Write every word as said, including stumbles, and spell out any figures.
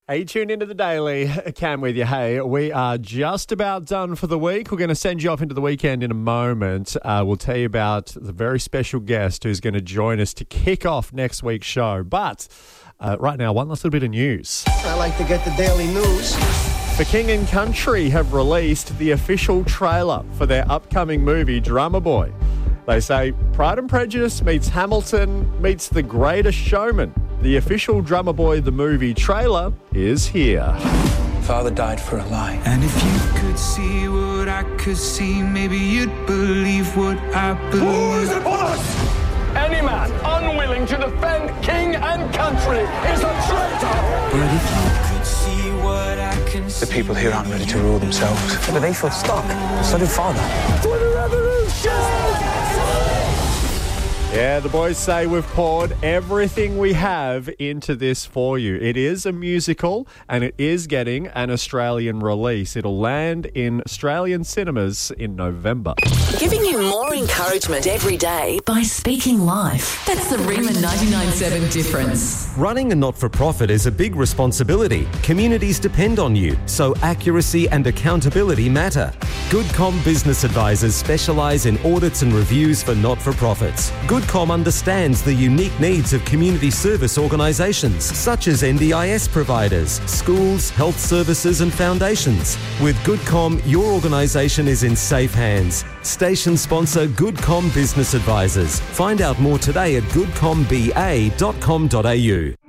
Are you tuned into the Daily? Cam with you. Hey, we are just about done for the week. We're going to send you off into the weekend in a moment. Uh, we'll tell you about the very special guest who's going to join us to kick off next week's show. But uh, right now, one last little bit of news. I like to get the daily news. For King and Country have released the official trailer for their upcoming movie, Drummer Boy. They say Pride and Prejudice meets Hamilton meets The Greatest Showman. The official Drummer Boy the movie trailer is here. Father died for a lie. And if you could see what I could see, maybe you'd believe what I believe. Who is upon us? Any man unwilling to defend king and country is a traitor. But if you could see what I can see. The people here aren't ready to rule themselves. But they feel stuck. So did Father. For the revolution! Yeah, the boys say we've poured everything we have into this for you. It is a musical and it is getting an Australian release. It'll land in Australian cinemas in November. Giving you more encouragement every day by speaking life. That's the Riemann ninety-nine point seven difference. Running a not-for-profit is a big responsibility. Communities depend on you, so accuracy and accountability matter. GoodCom Business Advisors specialise in audits and reviews for not-for-profits. GoodCom understands the unique needs of community service organisations, such as N D I S providers, schools, health services and foundations. With GoodCom, your organisation is in safe hands. Station sponsor GoodCom Business Advisors. Find out more today at good com b a dot com dot a u.